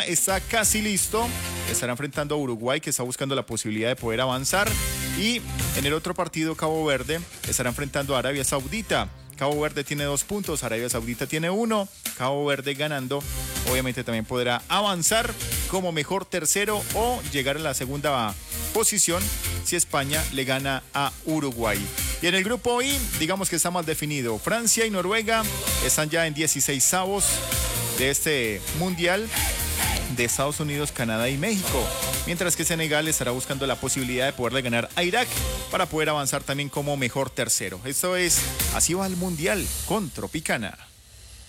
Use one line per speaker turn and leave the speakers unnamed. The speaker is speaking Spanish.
está casi listo, estará enfrentando a Uruguay, que está buscando la posibilidad de poder avanzar, y en el otro partido Cabo Verde estará enfrentando a Arabia Saudita. Cabo Verde tiene 2 puntos, Arabia Saudita tiene 1. Cabo Verde ganando, obviamente también podrá avanzar como mejor tercero o llegar a la segunda posición si España le gana a Uruguay. Y en el grupo I, digamos que está más definido. Francia y Noruega están ya en 16avos de este mundial, de Estados Unidos, Canadá y México, mientras que Senegal estará buscando la posibilidad de poderle ganar a Irak para poder avanzar también como mejor tercero. Esto es Así va el Mundial con Tropicana.